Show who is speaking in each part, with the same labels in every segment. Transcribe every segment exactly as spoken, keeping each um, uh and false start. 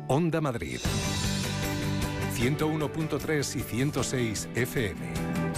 Speaker 1: Onda Madrid. ciento uno punto tres y ciento seis F M.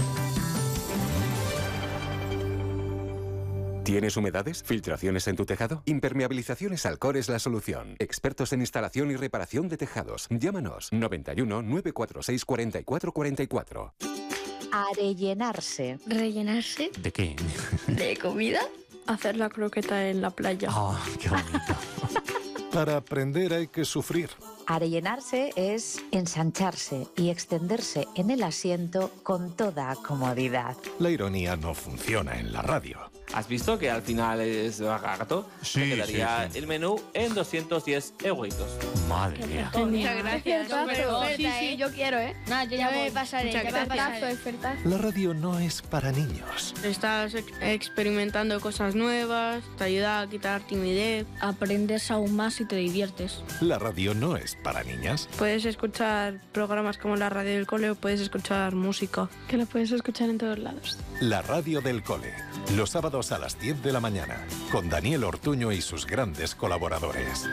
Speaker 1: ¿Tienes humedades? ¿Filtraciones en tu tejado? Impermeabilizaciones Alcor es la solución. Expertos en instalación y reparación de tejados. Llámanos noventa y uno, nueve cuatro seis, cuarenta y cuatro cuarenta y cuatro.
Speaker 2: Arellenarse.
Speaker 3: ¿Rellenarse?
Speaker 4: ¿De qué?
Speaker 3: ¿De comida?
Speaker 5: Hacer la croqueta en la playa.
Speaker 4: ¡Oh, qué bonito!
Speaker 1: Para aprender hay que sufrir.
Speaker 2: Arellenarse es ensancharse y extenderse en el asiento con toda comodidad.
Speaker 1: La ironía no funciona en la radio.
Speaker 6: ¿Has visto que al final es barato?
Speaker 4: Sí,
Speaker 6: Te quedaría
Speaker 4: sí, sí.
Speaker 6: el menú en doscientos diez euritos.
Speaker 4: Madre mía.
Speaker 3: Muchas gracias.
Speaker 5: Oferta,
Speaker 3: Pero,
Speaker 5: sí,
Speaker 3: oferta,
Speaker 5: sí,
Speaker 3: ¿eh?
Speaker 5: yo quiero, ¿eh?
Speaker 3: No, yo ya me pasaré.
Speaker 5: Muchas
Speaker 3: Ya me
Speaker 5: gracias.
Speaker 3: pasaré.
Speaker 5: Ofertazo.
Speaker 1: La radio no es para niños.
Speaker 5: Estás ex- experimentando cosas nuevas, te ayuda a quitar timidez.
Speaker 3: Aprendes aún más si te diviertes.
Speaker 1: La radio no es para niñas.
Speaker 5: Puedes escuchar programas como la radio del cole o puedes escuchar música. Que la puedes escuchar en todos lados.
Speaker 1: La radio del cole. Los sábados a las diez de la mañana. Con Daniel Ortuño y sus grandes colaboradores.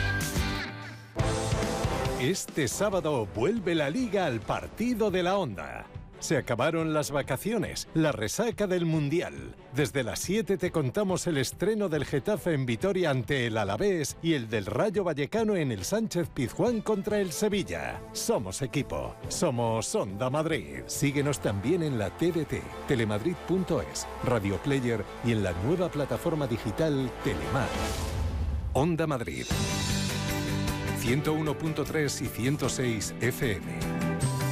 Speaker 1: Este sábado vuelve la Liga al partido de la Onda. Se acabaron las vacaciones, la resaca del Mundial. Desde las siete te contamos el estreno del Getafe en Vitoria ante el Alavés y el del Rayo Vallecano en el Sánchez Pizjuán contra el Sevilla. Somos equipo, somos Onda Madrid. Síguenos también en la T D T, telemadrid punto es, Radio Player y en la nueva plataforma digital Telemar. Onda Madrid. ciento uno punto tres y ciento seis F M.